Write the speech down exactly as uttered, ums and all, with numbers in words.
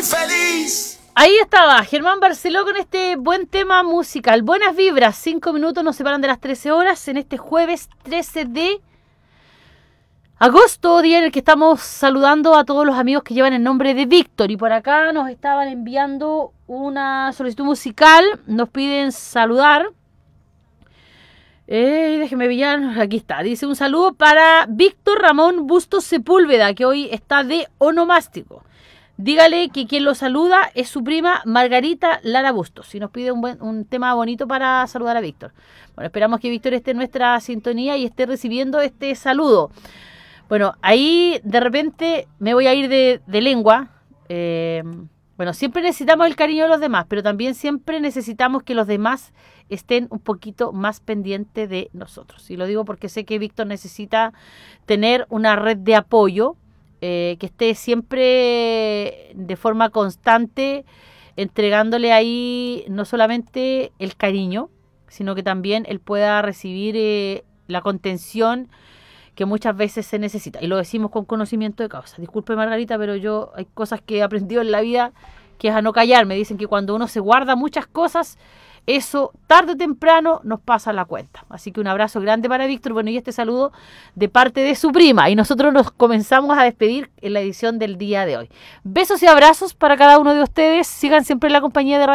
feliz. Ahí estaba Germán Barceló con este buen tema musical. Buenas vibras, cinco minutos nos separan de las trece horas en este jueves trece de agosto, día en el que estamos saludando a todos los amigos que llevan el nombre de Víctor. Y por acá nos estaban enviando una solicitud musical, nos piden saludar. Eh, déjeme pillar, aquí está. Dice un saludo para Víctor Ramón Bustos Sepúlveda, que hoy está de onomástico. Dígale que quien lo saluda es su prima Margarita Lara Bustos. Y nos pide un, buen, un tema bonito para saludar a Víctor. Bueno, esperamos que Víctor esté en nuestra sintonía y esté recibiendo este saludo. Bueno, ahí de repente me voy a ir de, de lengua. Eh, bueno, siempre necesitamos el cariño de los demás, pero también siempre necesitamos que los demás estén un poquito más pendientes de nosotros. Y lo digo porque sé que Víctor necesita tener una red de apoyo. Eh, que esté siempre de forma constante entregándole ahí no solamente el cariño, sino que también él pueda recibir eh, la contención que muchas veces se necesita. Y lo decimos con conocimiento de causa. Disculpe, Margarita, pero yo hay cosas que he aprendido en la vida que es a no callar. Me dicen que cuando uno se guarda muchas cosas, eso tarde o temprano nos pasa la cuenta. Así que un abrazo grande para Víctor. Bueno, y este saludo de parte de su prima. Y nosotros nos comenzamos a despedir en la edición del día de hoy. Besos y abrazos para cada uno de ustedes. Sigan siempre en la compañía de Radio